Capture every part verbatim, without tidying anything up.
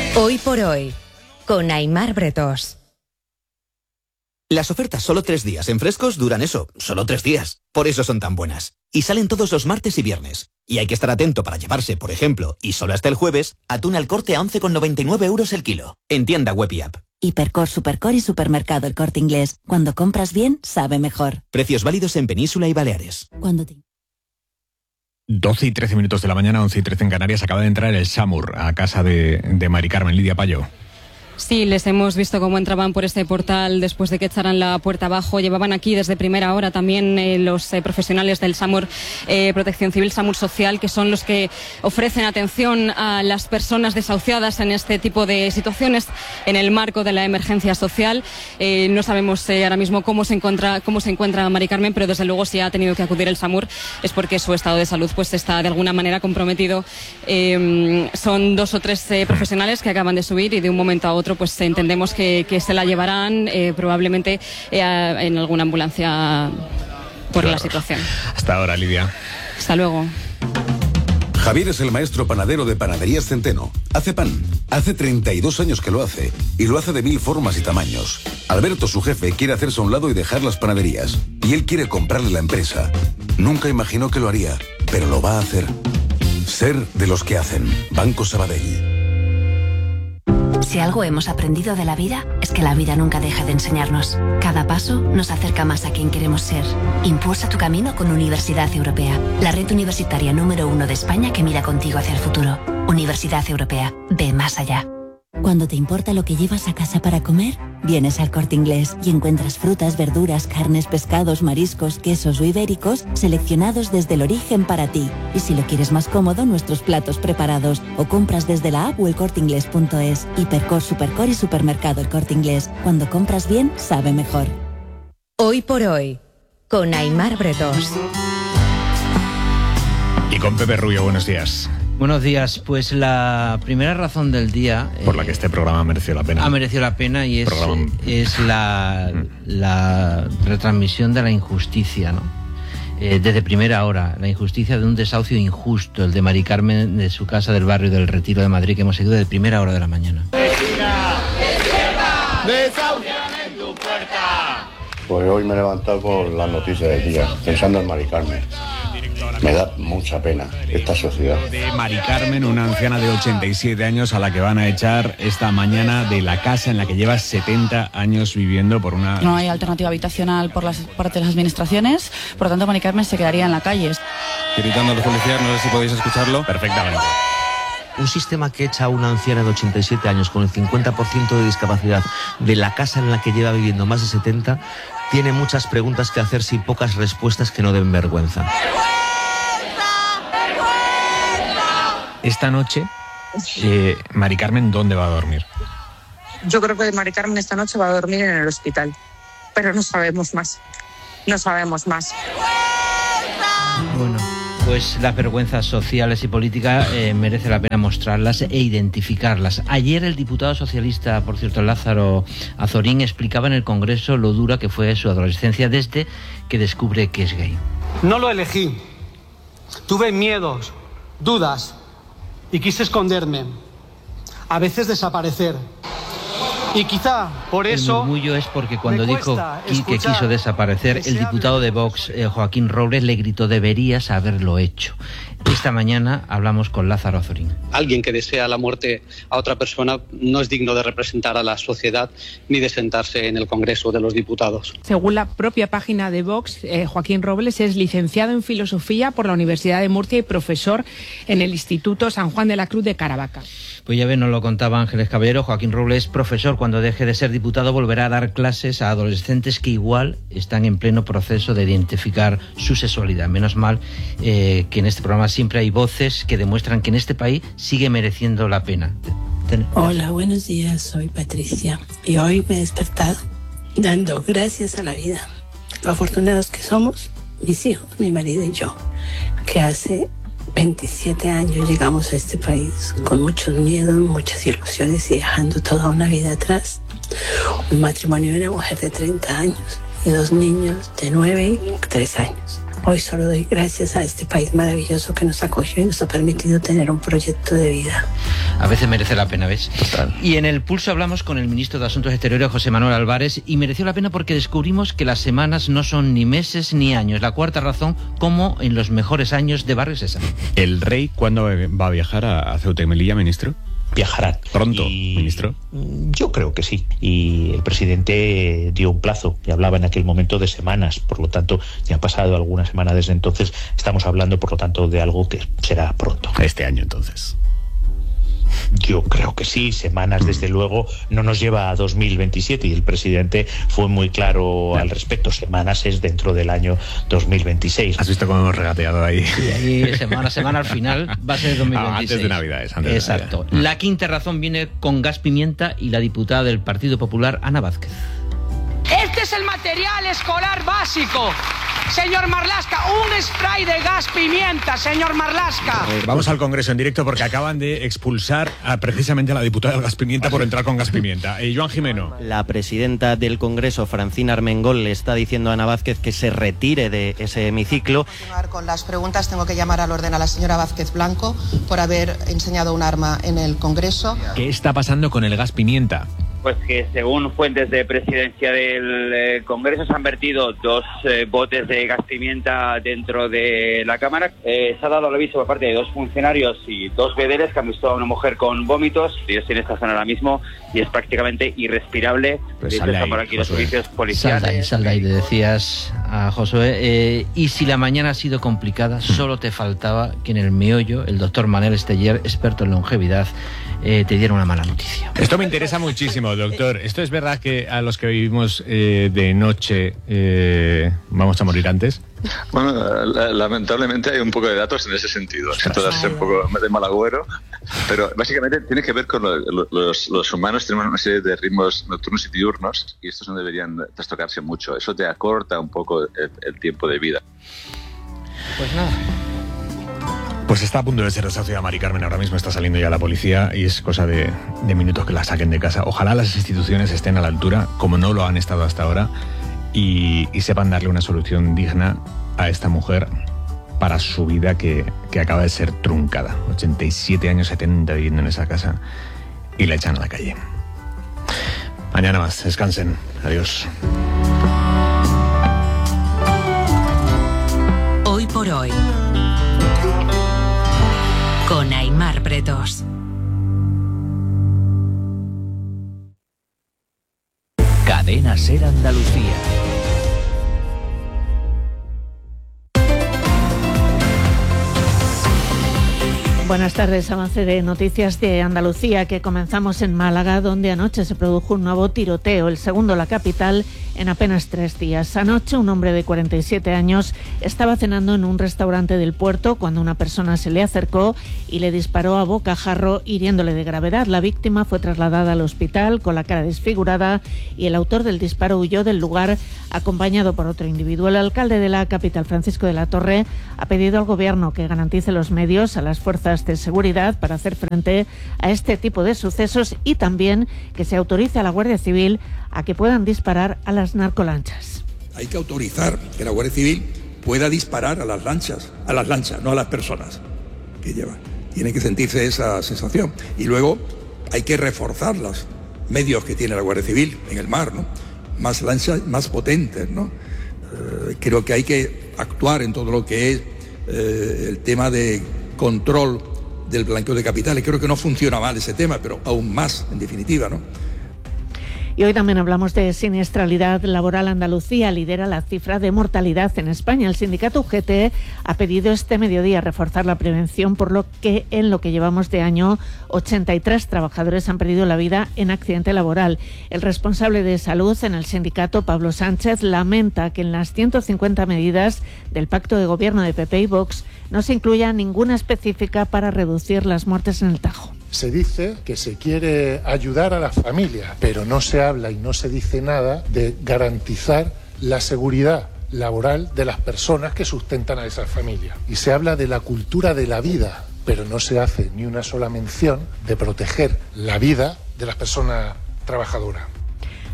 Hoy por hoy, con Aimar Bretos. Las ofertas solo tres días en Frescos duran eso, solo tres días. Por eso son tan buenas. Y salen todos los martes y viernes. Y hay que estar atento para llevarse, por ejemplo, y solo hasta el jueves, atún al Corte a once con noventa y nueve euros el kilo. En tienda web y app. Hipercor, Supercor y Supermercado El Corte Inglés. Cuando compras bien, sabe mejor. Precios válidos en Península y Baleares. Cuando te... doce y trece minutos de la mañana, once y trece en Canarias. Acaba de entrar el SAMUR a casa de, de Mari Carmen. Lidia Payo. Sí, les hemos visto cómo entraban por este portal después de que echaran la puerta abajo. Llevaban aquí desde primera hora también eh, los eh, profesionales del SAMUR eh, Protección Civil, SAMUR Social, que son los que ofrecen atención a las personas desahuciadas en este tipo de situaciones en el marco de la emergencia social. Eh, no sabemos eh, ahora mismo cómo se encuentra cómo se encuentra Mari Carmen, pero desde luego si ha tenido que acudir el SAMUR es porque su estado de salud pues está de alguna manera comprometido. Eh, son dos o tres eh, profesionales que acaban de subir y de un momento a otro pues entendemos que, que se la llevarán eh, probablemente eh, en alguna ambulancia por claro. la situación. Hasta ahora, Lidia. Hasta luego. Javier es el maestro panadero de Panaderías Centeno. Hace pan. Hace treinta y dos años que lo hace. Y lo hace de mil formas y tamaños. Alberto, su jefe, quiere hacerse a un lado y dejar las panaderías. Y él quiere comprarle la empresa. Nunca imaginó que lo haría, pero lo va a hacer. Ser de los que hacen. Banco Sabadell. Si algo hemos aprendido de la vida, es que la vida nunca deja de enseñarnos. Cada paso nos acerca más a quien queremos ser. Impulsa tu camino con Universidad Europea, la red universitaria número uno de España que mira contigo hacia el futuro. Universidad Europea, ve más allá. Cuando te importa lo que llevas a casa para comer, vienes al Corte Inglés y encuentras frutas, verduras, carnes, pescados, mariscos, quesos o ibéricos seleccionados desde el origen para ti. Y si lo quieres más cómodo, nuestros platos preparados. O compras desde la app o el corte inglés punto es. Hipercor, Supercor y Supermercado El Corte Inglés. Cuando compras bien, sabe mejor. Hoy por hoy, con Aimar Bretos. Y con Pepe Rubio, buenos días. Buenos días, pues la primera razón del día... Por la que este programa mereció la pena. Ha merecido la pena y es, programa... es la, la retransmisión de la injusticia, ¿no? Eh, desde primera hora, la injusticia de un desahucio injusto, el de Mari Carmen de su casa del barrio del Retiro de Madrid, que hemos seguido desde primera hora de la mañana. ¡Vecina! ¡Despierta! ¡Desahucian en tu puerta! Pues hoy me he levantado con las noticias del día, pensando en Mari Carmen. Me da mucha pena esta sociedad. De Mari Carmen, una anciana de ochenta y siete años a la que van a echar esta mañana de la casa en la que lleva setenta años viviendo por una... No hay alternativa habitacional por las parte de las administraciones, por lo tanto Mari Carmen se quedaría en la calle. Gritando a los policías, no sé si podéis escucharlo. Perfectamente. Un sistema que echa a una anciana de ochenta y siete años con el cincuenta por ciento de discapacidad de la casa en la que lleva viviendo más de setenta, tiene muchas preguntas que hacerse y pocas respuestas que no den vergüenza. Esta noche, eh, Mari Carmen, ¿dónde va a dormir? Yo creo que Mari Carmen esta noche va a dormir en el hospital, pero no sabemos más, no sabemos más. Bueno, pues las vergüenzas sociales y políticas eh, merece la pena mostrarlas e identificarlas. Ayer el diputado socialista, por cierto, Lázaro Azorín, explicaba en el Congreso lo dura que fue su adolescencia desde que descubre que es gay. No lo elegí, tuve miedos, dudas, y quise esconderme, a veces desaparecer. Y quizá por eso... El murmullo es porque cuando dijo que quiso desaparecer, el diputado de Vox, eh, Joaquín Robles, le gritó: deberías haberlo hecho. Esta mañana hablamos con Lázaro Azorín. Alguien que desea la muerte a otra persona no es digno de representar a la sociedad ni de sentarse en el Congreso de los Diputados. Según la propia página de Vox, eh, Joaquín Robles es licenciado en Filosofía por la Universidad de Murcia y profesor en el Instituto San Juan de la Cruz de Caravaca. Pues ya ven, nos lo contaba Ángeles Caballero. Joaquín Robles es profesor. Cuando deje de ser diputado volverá a dar clases a adolescentes que igual están en pleno proceso de identificar su sexualidad. Menos mal eh, que en este programa siempre hay voces que demuestran que en este país sigue mereciendo la pena. Hola, buenos días, soy Patricia y hoy me he despertado dando gracias a la vida. Lo afortunados que somos, mis hijos, mi marido y yo, que hace veintisiete años llegamos a este país con muchos miedos, muchas ilusiones y dejando toda una vida atrás. Un matrimonio de una mujer de treinta años y dos niños de nueve y tres años. Hoy solo doy gracias a este país maravilloso que nos acogió y nos ha permitido tener un proyecto de vida. A veces merece la pena, ¿ves? Total. Y en El Pulso hablamos con el ministro de Asuntos Exteriores, José Manuel Álvarez, y mereció la pena porque descubrimos que las semanas no son ni meses ni años. La cuarta razón, como en los mejores años de Barrio Sésamo. ¿El rey cuándo va a viajar a Ceuta y Melilla, ministro? Viajarán. ¿Pronto, y ministro? Yo creo que sí. Y el presidente dio un plazo y hablaba en aquel momento de semanas. Por lo tanto, ya ha pasado alguna semana desde entonces. Estamos hablando, por lo tanto, de algo que será pronto. Este año, entonces. Yo creo que sí, semanas desde luego no nos lleva a dos mil veintisiete y el presidente fue muy claro al respecto. Semanas es dentro del año dos mil veintiséis. ¿Has visto cómo hemos regateado ahí? Y ahí semana a semana al final va a ser dos mil veintiséis. Ah, antes de Navidades. Antes Exacto. De Navidad. La quinta razón viene con gas pimienta y la diputada del Partido Popular, Ana Vázquez. Este es el material escolar básico. Señor Marlaska, un spray de gas pimienta, señor Marlaska. Vamos al Congreso en directo porque acaban de expulsar a, precisamente a la diputada del gas pimienta por entrar con gas pimienta. Eh, Joan Jimeno. La presidenta del Congreso, Francina Armengol, le está diciendo a Ana Vázquez que se retire de ese hemiciclo. Para continuar con las preguntas, tengo que llamar al orden a la señora Vázquez Blanco por haber enseñado un arma en el Congreso. ¿Qué está pasando con el gas pimienta? Pues que según fuentes de presidencia del eh, Congreso se han vertido dos eh, botes de gas pimienta dentro de la Cámara. Eh, se ha dado el aviso por parte de dos funcionarios y dos vedeles que han visto a una mujer con vómitos. Yo estoy en esta zona ahora mismo y es prácticamente irrespirable. Pues de hecho, están por aquí los servicios policiales. Sal de ahí, sal de ahí, le decías a Josué. Eh, y si la mañana ha sido complicada, solo te faltaba que en el meollo el doctor Manel Esteller, experto en longevidad, Eh, te dieron una mala noticia. Esto me interesa muchísimo, doctor. ¿Esto es verdad que a los que vivimos eh, de noche eh, vamos a morir antes? Bueno, la, lamentablemente hay un poco de datos en ese sentido. Siento darse un poco de mal agüero, pero básicamente tiene que ver con lo, lo, los, los humanos tenemos una serie de ritmos nocturnos y diurnos y estos no deberían trastocarse mucho. Eso te acorta un poco el, el tiempo de vida. Pues nada. Pues está a punto de ser desahuciada Mari Carmen, ahora mismo está saliendo ya la policía y es cosa de, de minutos que la saquen de casa. Ojalá las instituciones estén a la altura, como no lo han estado hasta ahora, y, y sepan darle una solución digna a esta mujer para su vida que, que acaba de ser truncada. ochenta y siete años, setenta viviendo en esa casa y la echan a la calle. Mañana más, descansen. Adiós. Hoy por hoy. Con Aimar Bretos. Cadena Ser Andalucía. Buenas tardes, avance de noticias de Andalucía que comenzamos en Málaga, donde anoche se produjo un nuevo tiroteo, el segundo en la capital en apenas tres días. Anoche un hombre de cuarenta y siete años estaba cenando en un restaurante del puerto cuando una persona se le acercó y le disparó a bocajarro, hiriéndole de gravedad. La víctima fue trasladada al hospital con la cara desfigurada y el autor del disparo huyó del lugar acompañado por otro individuo. El alcalde de la capital, Francisco de la Torre, ha pedido al gobierno que garantice los medios a las fuerzas de seguridad para hacer frente a este tipo de sucesos y también que se autorice a la Guardia Civil a que puedan disparar a las narcolanchas. Hay que autorizar que la Guardia Civil pueda disparar a las lanchas, a las lanchas, no a las personas que llevan. Tiene que sentirse esa sensación. Y luego hay que reforzar los medios que tiene la Guardia Civil en el mar, ¿no? Más lanchas, más potentes, ¿no? Eh, creo que hay que actuar en todo lo que es eh, el tema de control del blanqueo de capitales. Creo que no funciona mal ese tema, pero aún más, en definitiva, ¿no? Y hoy también hablamos de siniestralidad laboral. Andalucía lidera la cifra de mortalidad en España. El sindicato U G T ha pedido este mediodía reforzar la prevención, por lo que en lo que llevamos de año, ochenta y tres trabajadores han perdido la vida en accidente laboral. El responsable de salud en el sindicato, Pablo Sánchez, lamenta que en las ciento cincuenta medidas del pacto de gobierno de P P y Vox no se incluya ninguna específica para reducir las muertes en el Tajo. Se dice que se quiere ayudar a las familias, pero no se habla y no se dice nada de garantizar la seguridad laboral de las personas que sustentan a esas familias. Y se habla de la cultura de la vida, pero no se hace ni una sola mención de proteger la vida de las personas trabajadoras.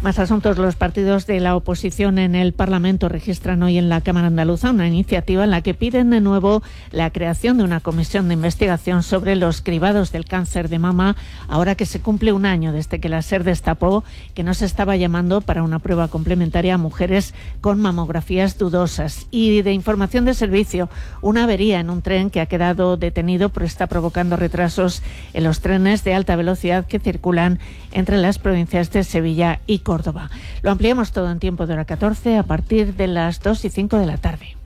Más asuntos. Los partidos de la oposición en el Parlamento registran hoy en la Cámara Andaluza una iniciativa en la que piden de nuevo la creación de una comisión de investigación sobre los cribados del cáncer de mama, ahora que se cumple un año desde que la SER destapó que no se estaba llamando para una prueba complementaria a mujeres con mamografías dudosas. Y de información de servicio, una avería en un tren que ha quedado detenido pero está provocando retrasos en los trenes de alta velocidad que circulan entre las provincias de Sevilla y Córdoba. Lo ampliamos todo en tiempo de hora catorce a partir de las dos y cinco de la tarde.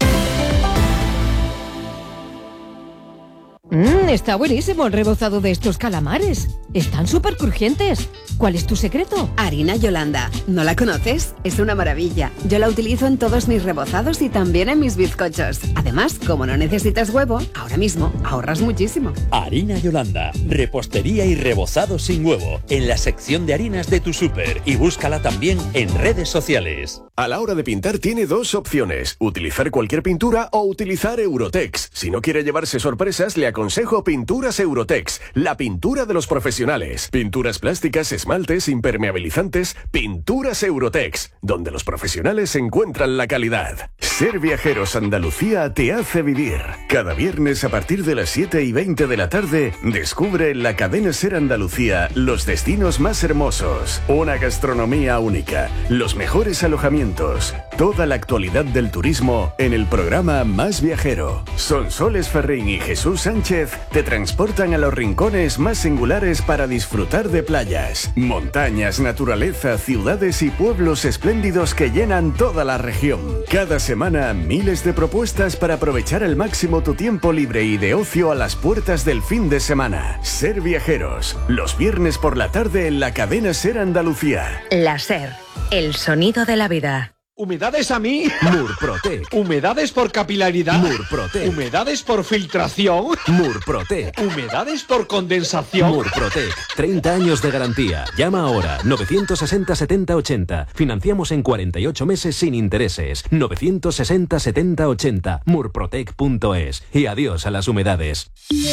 Mmm, está buenísimo el rebozado de estos calamares. Están súper crujientes. ¿Cuál es tu secreto? Harina Yolanda. ¿No la conoces? Es una maravilla. Yo la utilizo en todos mis rebozados y también en mis bizcochos. Además, como no necesitas huevo, ahora mismo ahorras muchísimo. Harina Yolanda. Repostería y rebozado sin huevo. En la sección de harinas de tu súper. Y búscala también en redes sociales. A la hora de pintar tiene dos opciones. Utilizar cualquier pintura o utilizar Eurotex. Si no quiere llevarse sorpresas, le aconsejo Pinturas Eurotex. La pintura de los profesionales. Pinturas plásticas, esmaltes, impermeabilizantes. Pinturas Eurotex. Donde los profesionales encuentran la calidad. Ser Viajeros Andalucía te hace vivir. Cada viernes a partir de las siete y veinte de la tarde, descubre en la cadena Ser Andalucía los destinos más hermosos. Una gastronomía única. Los mejores alojamientos. Toda la actualidad del turismo en el programa Más Viajero. Sonsoles Ferrín y Jesús Sánchez te transportan a los rincones más singulares para disfrutar de playas, montañas, naturaleza, ciudades y pueblos espléndidos que llenan toda la región. Cada semana miles de propuestas para aprovechar al máximo tu tiempo libre y de ocio a las puertas del fin de semana. Ser Viajeros, los viernes por la tarde en la cadena Ser Andalucía. La SER, el sonido de la vida. ¿Humedades a mí? Murprotec. ¿Humedades por capilaridad? Murprotec. ¿Humedades por filtración? Murprotec. ¿Humedades por condensación? Murprotec. treinta años de garantía. Llama ahora. novecientos sesenta setenta ochenta. Financiamos en cuarenta y ocho meses sin intereses. novecientos sesenta setenta ochenta. murprotec punto es. Y adiós a las humedades.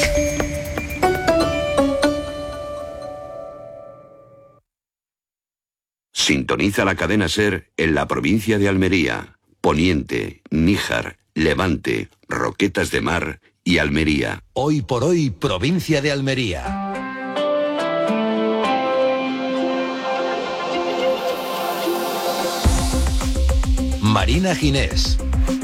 Sintoniza la cadena SER en la provincia de Almería, Poniente, Níjar, Levante, Roquetas de Mar y Almería. Hoy por hoy, provincia de Almería. Marina Ginés.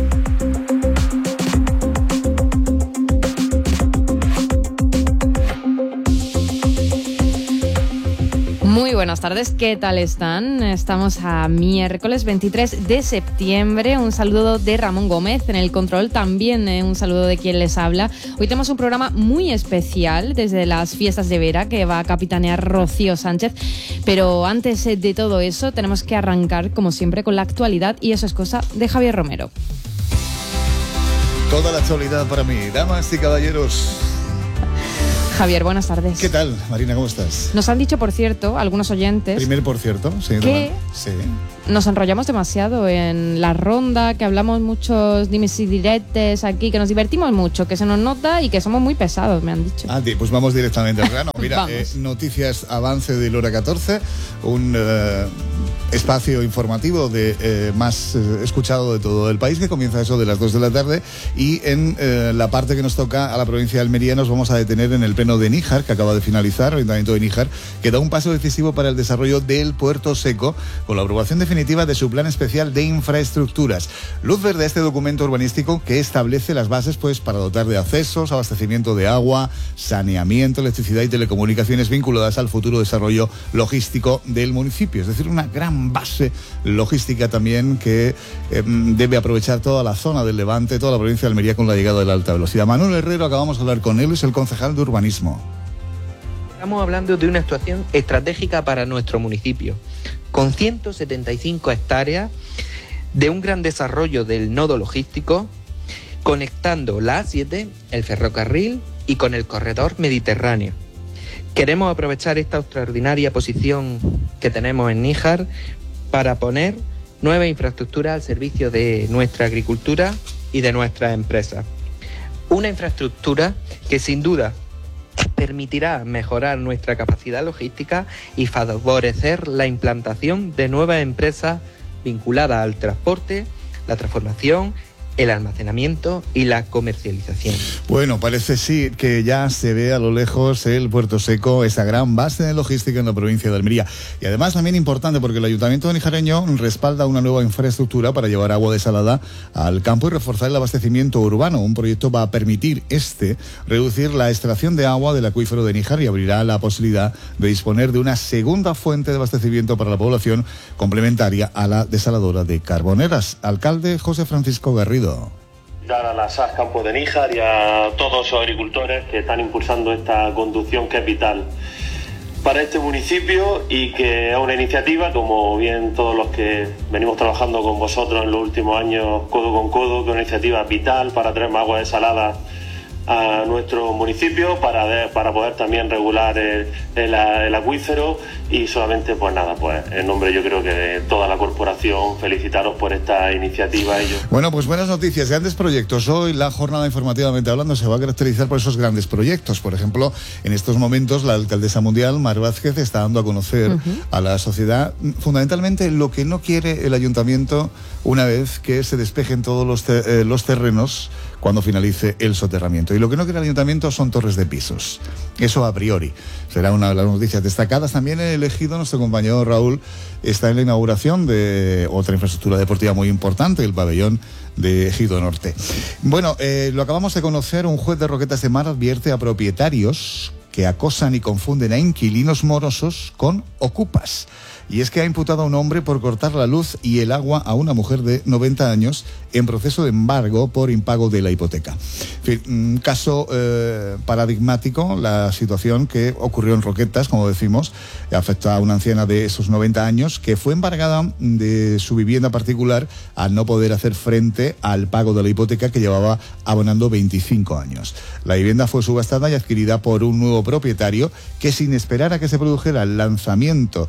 Muy buenas tardes, ¿qué tal están? Estamos a miércoles veintitrés de septiembre. Un saludo de Ramón Gómez en el control, también eh, un saludo de quien les habla. Hoy tenemos un programa muy especial desde las fiestas de Vera que va a capitanear Rocío Sánchez. Pero antes de todo eso tenemos que arrancar, como siempre, con la actualidad y eso es cosa de Javier Romero. Toda la actualidad para mí, damas y caballeros. Javier, buenas tardes. ¿Qué tal, Marina? ¿Cómo estás? Nos han dicho, por cierto, algunos oyentes... Primer por cierto, sí. Que sí. nos enrollamos demasiado en la ronda, que hablamos muchos dimes y diretes aquí, que nos divertimos mucho, que se nos nota y que somos muy pesados, me han dicho. Ah, pues vamos directamente al grano. Mira, eh, noticias avance de Hora catorce, un eh, espacio informativo de eh, más eh, escuchado de todo el país, que comienza eso de las dos de la tarde, y en eh, la parte que nos toca a la provincia de Almería nos vamos a detener en el pleno de Níjar, que acaba de finalizar, el Ayuntamiento de Níjar, que da un paso decisivo para el desarrollo del Puerto Seco, con la aprobación definitiva de su plan especial de infraestructuras. Luz verde a este documento urbanístico que establece las bases pues para dotar de accesos, abastecimiento de agua, saneamiento, electricidad y telecomunicaciones vinculadas al futuro desarrollo logístico del municipio. Es decir, una gran base logística también que eh, debe aprovechar toda la zona del Levante, toda la provincia de Almería con la llegada de la alta velocidad. Manuel Herrero, acabamos de hablar con él, es el concejal de urbanismo. Estamos hablando de una actuación estratégica para nuestro municipio, con ciento setenta y cinco hectáreas de un gran desarrollo del nodo logístico, conectando la A siete, el ferrocarril y con el corredor mediterráneo. Queremos aprovechar esta extraordinaria posición que tenemos en Níjar para poner nueva infraestructura al servicio de nuestra agricultura y de nuestras empresas. Una infraestructura que sin duda permitirá mejorar nuestra capacidad logística y favorecer la implantación de nuevas empresas vinculadas al transporte, la transformación, el almacenamiento y la comercialización. Bueno, parece sí que ya se ve a lo lejos el Puerto Seco, esa gran base de logística en la provincia de Almería. Y además también importante porque el Ayuntamiento de Nijareño respalda una nueva infraestructura para llevar agua desalada al campo y reforzar el abastecimiento urbano. Un proyecto va a permitir este reducir la extracción de agua del acuífero de Níjar y abrirá la posibilidad de disponer de una segunda fuente de abastecimiento para la población complementaria a la desaladora de Carboneras. Alcalde José Francisco Garrido. Dar a la S A S Campo de Níjar y a todos los agricultores que están impulsando esta conducción que es vital para este municipio y que es una iniciativa, como bien todos los que venimos trabajando con vosotros en los últimos años codo con codo, que es una iniciativa vital para traer más agua desalada a nuestro municipio, para, de, para poder también regular el, el, el acuífero y solamente pues nada, pues en nombre yo creo que de toda la corporación felicitaros por esta iniciativa. Y yo... Bueno, pues buenas noticias, grandes proyectos. Hoy la jornada informativamente hablando se va a caracterizar por esos grandes proyectos. Por ejemplo, en estos momentos la alcaldesa mundial, Mar Vázquez, está dando a conocer uh-huh. a la sociedad fundamentalmente lo que no quiere el ayuntamiento una vez que se despejen todos los, te- eh, los terrenos cuando finalice el soterramiento. Y lo que no quiere el ayuntamiento son torres de pisos. Eso a priori. Será una de las noticias destacadas. También he elegido, nuestro compañero Raúl está en la inauguración de otra infraestructura deportiva muy importante, el pabellón de Ejido Norte. Bueno, eh, lo acabamos de conocer, un juez de Roquetas de Mar advierte a propietarios que acosan y confunden a inquilinos morosos con ocupas. Y es que ha imputado a un hombre por cortar la luz y el agua a una mujer de noventa años en proceso de embargo por impago de la hipoteca. En fin, un caso eh, paradigmático, la situación que ocurrió en Roquetas, como decimos, afecta a una anciana de esos noventa años que fue embargada de su vivienda particular al no poder hacer frente al pago de la hipoteca que llevaba abonando veinticinco años. La vivienda fue subastada y adquirida por un nuevo propietario que, sin esperar a que se produjera el lanzamiento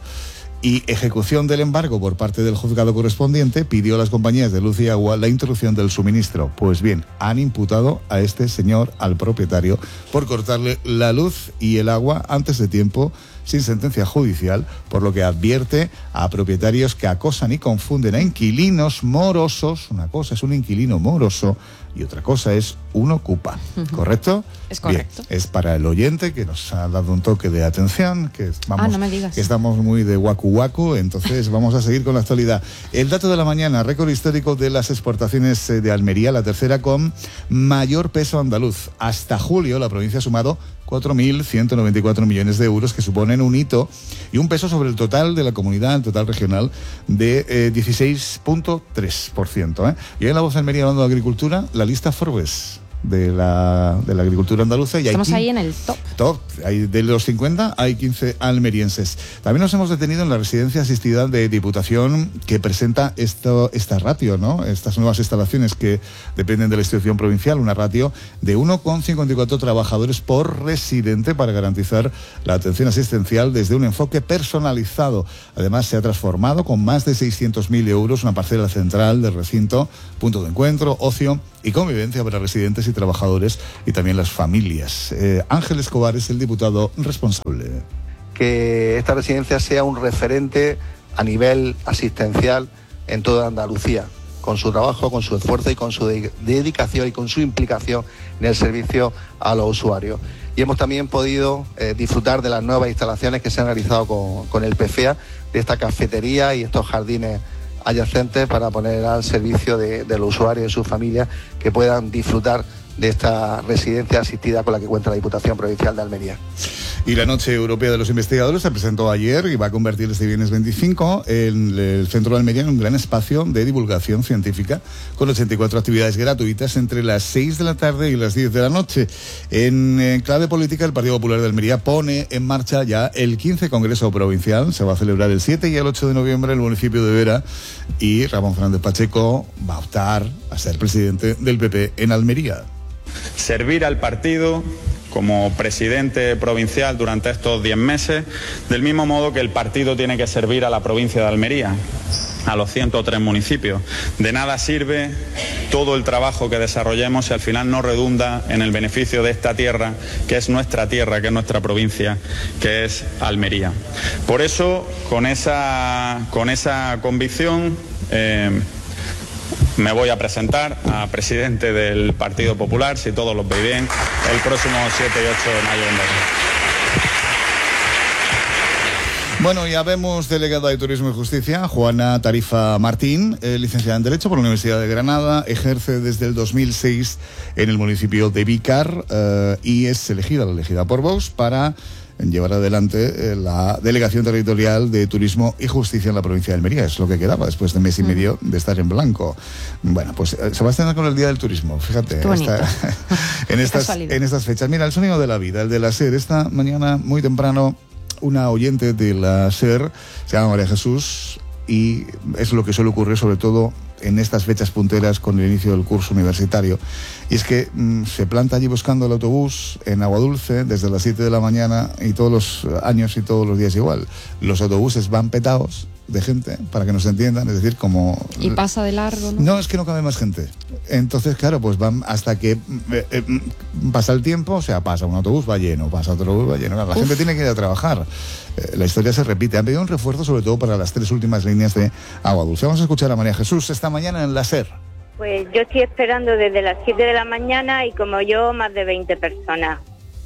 y ejecución del embargo por parte del juzgado correspondiente, pidió a las compañías de luz y agua la interrupción del suministro. Pues bien, han imputado a este señor, al propietario, por cortarle la luz y el agua antes de tiempo, sin sentencia judicial, por lo que advierte a propietarios que acosan y confunden a inquilinos morosos. Una cosa es un inquilino moroso y otra cosa es un ocupa, ¿correcto? Es correcto. Bien, es para el oyente que nos ha dado un toque de atención, que, vamos, ah, no me digas. que estamos muy de guacu guacu, entonces vamos a seguir con la actualidad. El dato de la mañana, récord histórico de las exportaciones de Almería, la tercera con mayor peso andaluz. Hasta julio la provincia ha sumado cuatro mil ciento noventa y cuatro millones de euros, que suponen un hito y un peso sobre el total de la comunidad, el total regional, de eh, dieciséis punto tres por ciento. ¿eh? Y en La Voz de Almería, hablando de agricultura, la lista Forbes de la, de la agricultura andaluza. Y Estamos hay ahí en el top. Top. Hay, de los cincuenta hay quince almerienses. También nos hemos detenido en la residencia asistida de Diputación, que presenta esto, esta ratio, ¿no? Estas nuevas instalaciones que dependen de la institución provincial, una ratio de uno coma cincuenta y cuatro trabajadores por residente para garantizar la atención asistencial desde un enfoque personalizado. Además, se ha transformado con más de seiscientos mil euros una parcela central del recinto, punto de encuentro, ocio y convivencia para residentes y trabajadores y también las familias. Eh, Ángel Escobar es el diputado responsable. Que esta residencia sea un referente a nivel asistencial en toda Andalucía, con su trabajo, con su esfuerzo y con su de- dedicación y con su implicación en el servicio a los usuarios. Y hemos también podido eh, disfrutar de las nuevas instalaciones que se han realizado con, con el P F E A, de esta cafetería y estos jardines adyacentes para poner al servicio de, de los usuarios y sus familias que puedan disfrutar de esta residencia asistida con la que cuenta la Diputación Provincial de Almería. Y la Noche Europea de los Investigadores se presentó ayer y va a convertir este viernes veinticinco en el Centro de Almería en un gran espacio de divulgación científica con ochenta y cuatro actividades gratuitas entre las seis de la tarde y las diez de la noche. En, en clave política, el Partido Popular de Almería pone en marcha ya el quince Congreso Provincial. Se va a celebrar el siete y el ocho de noviembre en el municipio de Vera y Ramón Fernández Pacheco va a optar a ser presidente del P P en Almería. Servir al partido como presidente provincial durante estos diez meses, del mismo modo que el partido tiene que servir a la provincia de Almería. a los ciento tres municipios. De nada sirve todo el trabajo que desarrollemos si al final no redunda en el beneficio de esta tierra, que es nuestra tierra, que es nuestra provincia, que es Almería. Por eso, con esa, con esa convicción, eh, me voy a presentar a presidente del Partido Popular, si todos los veis bien, el próximo siete y ocho de mayo en Madrid. Bueno, ya vemos delegada de Turismo y Justicia, Juana Tarifa Martín, eh, licenciada en Derecho por la Universidad de Granada, ejerce desde el dos mil seis en el municipio de Vícar eh, y es elegida, elegida por Vox para llevar adelante eh, la Delegación Territorial de Turismo y Justicia en la provincia de Almería. Es lo que quedaba después de mes y medio de estar en blanco. Bueno, pues eh, se va a estrenar con el Día del Turismo, fíjate. Esta, en, estas, en estas fechas. Mira, el sonido de la vida, el de la SER. Esta mañana, muy temprano, una oyente de la SER, se llama María Jesús, y es lo que suele ocurrir sobre todo en estas fechas punteras con el inicio del curso universitario. Y es que mmm, se planta allí buscando el autobús en Aguadulce desde las siete de la mañana y todos los años y todos los días igual. Los autobuses van petados de gente, para que nos entiendan, es decir, como... Y pasa de largo, ¿no? No, es que no cabe más gente. Entonces, claro, pues van hasta que eh, eh, pasa el tiempo, o sea, pasa un autobús, va lleno, pasa otro autobús, va lleno. La Uf. gente tiene que ir a trabajar. Eh, la historia se repite. Han pedido un refuerzo, sobre todo para las tres últimas líneas de Agua Dulce. Vamos a escuchar a María Jesús esta mañana en la SER. Pues yo estoy esperando desde las siete de la mañana y como yo, más de veinte personas.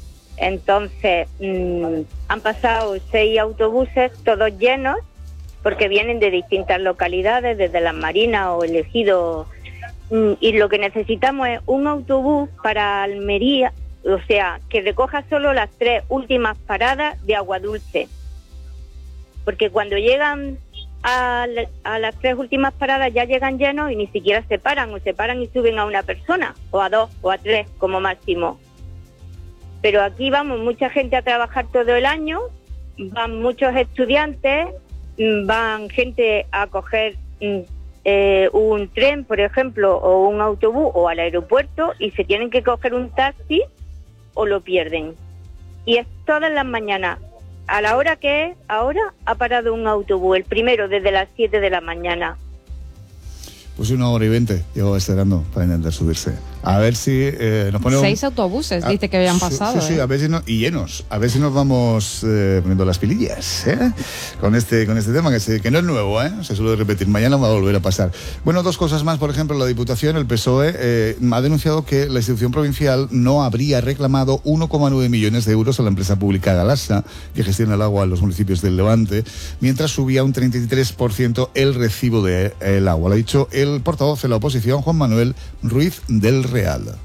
Entonces, mmm, han pasado seis autobuses, todos llenos, porque vienen de distintas localidades, desde Las Marinas o el Ejido, y lo que necesitamos es un autobús para Almería, o sea, que recoja solo las tres últimas paradas de Aguadulce, porque cuando llegan a, a las tres últimas paradas ya llegan llenos y ni siquiera se paran, o se paran y suben a una persona, o a dos, o a tres como máximo. Pero aquí vamos mucha gente a trabajar todo el año, van muchos estudiantes, van gente a coger eh, un tren, por ejemplo, o un autobús o al aeropuerto y se tienen que coger un taxi o lo pierden. Y es todas las mañanas. A la hora que es, ahora ha parado un autobús, el primero desde las siete de la mañana. Pues una hora y veinte llevo esperando para intentar subirse. A ver si eh, nos ponemos... Seis autobuses, a, dice que habían pasado. Sí, sí, ¿eh? a ver si no, y llenos. A ver si nos vamos eh, poniendo las pilillas, ¿eh? Con este, con este tema, que, se, que no es nuevo, ¿eh? Se suele repetir. Mañana va a volver a pasar. Bueno, dos cosas más. Por ejemplo, la Diputación, el P S O E, eh, ha denunciado que la institución provincial no habría reclamado uno coma nueve millones de euros a la empresa pública Galasa, que gestiona el agua en los municipios del Levante, mientras subía un treinta y tres por ciento el recibo del de, agua. Lo ha dicho el portavoz de la oposición, Juan Manuel Ruiz del Real.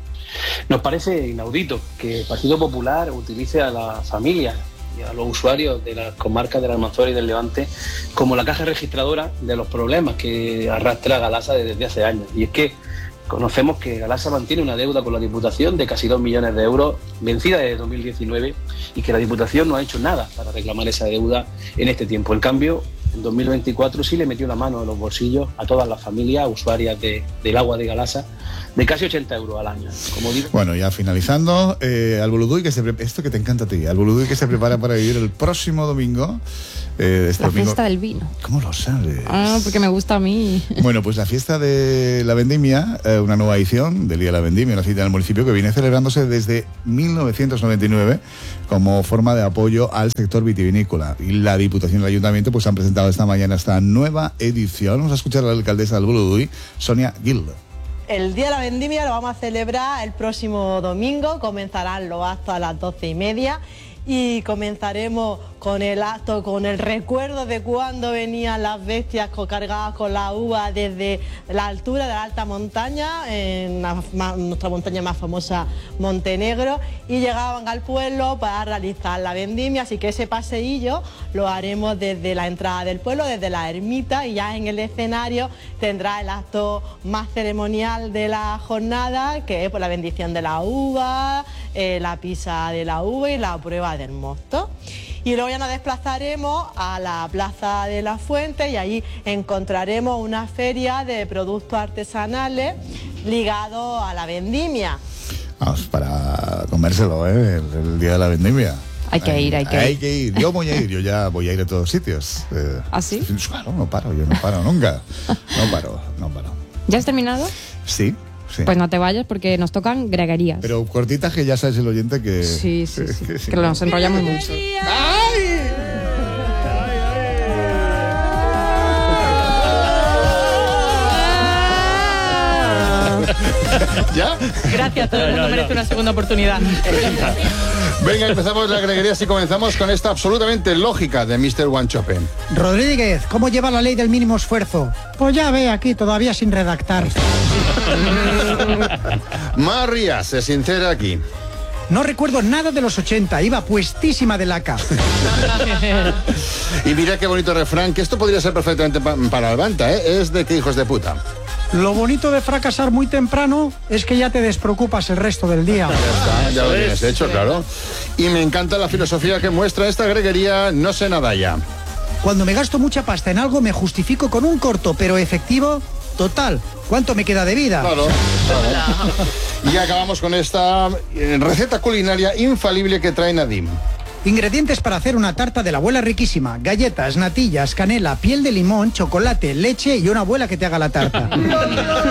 Nos parece inaudito que el Partido Popular utilice a las familias y a los usuarios de las comarcas de la Almanzora y del Levante como la caja registradora de los problemas que arrastra Galasa desde hace años. Y es que conocemos que Galasa mantiene una deuda con la Diputación de casi dos millones de euros, vencida desde dos mil diecinueve, y que la Diputación no ha hecho nada para reclamar esa deuda en este tiempo. En cambio, en dos mil veinticuatro sí le metió la mano en los bolsillos a todas las familias usuarias de, del agua de Galasa, de casi ochenta euros al año. Como digo. Bueno, ya finalizando, eh, al Buluduy que se pre- esto que te encanta a ti, al Buluduy que se prepara para vivir el próximo domingo. Eh, este la domingo. fiesta del vino. ¿Cómo lo sabes? Ah, porque me gusta a mí. Bueno, pues la fiesta de la vendimia, eh, una nueva edición del Día de la Vendimia, una cita en el municipio que viene celebrándose desde mil novecientos noventa y nueve como forma de apoyo al sector vitivinícola. Y la Diputación y el Ayuntamiento pues han presentado esta mañana esta nueva edición. Vamos a escuchar a la alcaldesa del Buluduy, Sonia Gil. El Día de la Vendimia lo vamos a celebrar el próximo domingo, comenzarán los actos a las doce y media y comenzaremos con el acto, con el recuerdo de cuando venían las bestias cargadas con la uva desde la altura de la alta montaña, en la, nuestra montaña más famosa, Montenegro, y llegaban al pueblo para realizar la vendimia, así que ese paseillo lo haremos desde la entrada del pueblo, desde la ermita, y ya en el escenario tendrá el acto más ceremonial de la jornada, que es pues, la bendición de la uva, eh, la pisa de la uva y la prueba del mosto. Y luego ya nos desplazaremos a la Plaza de la Fuente y allí encontraremos una feria de productos artesanales ligados a la vendimia. Vamos, para comérselo, ¿eh? El, el día de la vendimia. Hay que ir, hay que hay ir. que ir. Yo voy a ir, yo ya voy a ir a todos sitios. Eh, ¿Ah, sí? Claro, no paro, yo no paro nunca. No paro, no paro. ¿Ya has terminado? Sí, sí. Pues no te vayas porque nos tocan greguerías. Pero cortitas que ya sabes el oyente que... Sí, sí, sí. Que, que nos enrollamos mucho. ¿Ya? Gracias, todo el mundo merece una segunda oportunidad. Venga, empezamos la greguería y comenzamos con esta absolutamente lógica de mister Wanchope. Rodríguez, ¿cómo lleva la ley del mínimo esfuerzo? Pues ya ve aquí, todavía sin redactar. María, se sincera aquí. No recuerdo nada de los ochenta, iba puestísima de laca. Y mira qué bonito refrán, que esto podría ser perfectamente pa para Albanta, ¿eh? Es de que hijos de puta. Lo bonito de fracasar muy temprano es que ya te despreocupas el resto del día. Ya está, ya lo tienes hecho, claro. Y me encanta la filosofía que muestra esta greguería, no sé nada ya. Cuando me gasto mucha pasta en algo, me justifico con un corto pero efectivo. Total, ¿cuánto me queda de vida? Claro, claro. Y acabamos con esta receta culinaria infalible que trae Nadim. Ingredientes para hacer una tarta de la abuela riquísima: galletas, natillas, canela, piel de limón, chocolate, leche y una abuela que te haga la tarta.